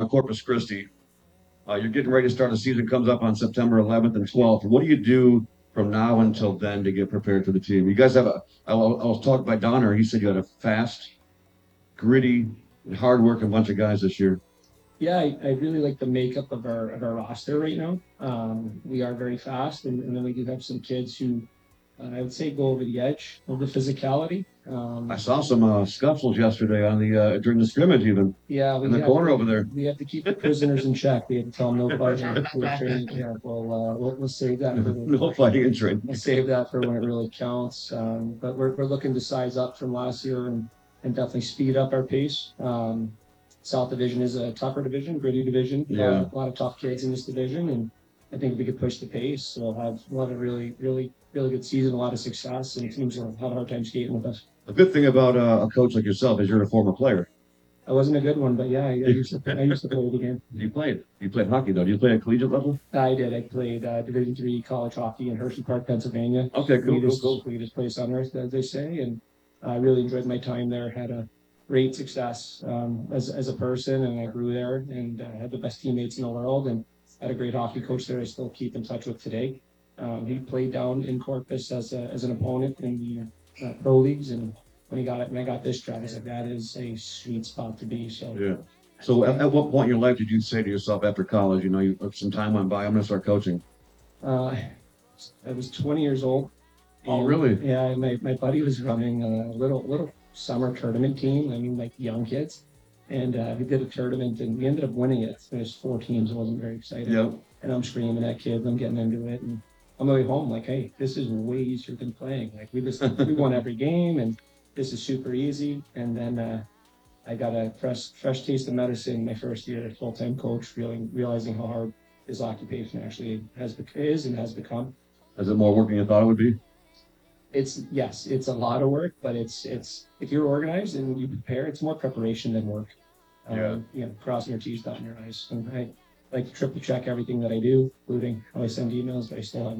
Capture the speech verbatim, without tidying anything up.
Corpus Christi. Uh, you're getting ready to start the season, comes up on September eleventh and twelfth. What do you do from now until then to get prepared for the team? You guys have a, I, I was talking by Donner. He said you had a fast, gritty, hard-working bunch of guys this year. Yeah, I, I really like the makeup of our of our roster right now. Um, we are very fast, and, and then we do have some kids who uh, I would say go over the edge of the physicality. Um, I saw some uh, scuffles yesterday on the uh, during the scrimmage, even yeah, we in the have corner to, over there. we have to keep the prisoners in check. We have to tell them no fighting. We're training camp. We'll, uh, we'll we'll save that for No fighting in training. we'll save that for when it really counts. Um, but we're we're looking to size up from last year and and definitely speed up our pace. Um, South Division is a tougher division, gritty division. Yeah. Uh, a lot of tough kids in this division, and I think if we could push the pace, we'll have we'll have a really, really, really good season, a lot of success, and teams will have a hard time skating with us. The good thing about uh, a coach like yourself is you're a former player. I wasn't a good one, but yeah, I, I used to I used to play the game. You played. You played hockey though. Do you play at collegiate level? I did. I played uh, Division three college hockey in Hershey Park, Pennsylvania. Okay, cool, cool, Sweetest, cool. sweetest place on earth, as they say, and I really enjoyed my time there. Had a great success um, as as a person, and I grew there, and uh, had the best teammates in the world, and had a great hockey coach there. I still keep in touch with today. Um, he played down in Corpus as a, as an opponent in the uh, pro leagues, and when he got it, when I got this job, I said that is a sweet spot to be. So Yeah. So at, at what point in your life did you say to yourself after college, you know, you, some time went by, I'm going to start coaching? uh, I was twenty years old. Oh, And, really? Yeah, my, my buddy was running a little little summer tournament team. I mean, like young kids, and uh, we did a tournament, and we ended up winning it. There's four teams. It wasn't very exciting. Yeah. And I'm screaming at kids. I'm getting into it, and on my way home, like, hey, this is way easier than playing. Like we just we won every game, and this is super easy. And then uh, I got a fresh fresh taste of medicine my first year as full time coach, really realizing how hard this occupation actually has is and has become. Is it more work than you thought it would be? It's yes, it's a lot of work, but it's it's if you're organized and you prepare, it's more preparation than work. Yeah. Um, you know, crossing your T's, dotting your I's. And I like to triple check everything that I do, including how I send emails, but I still have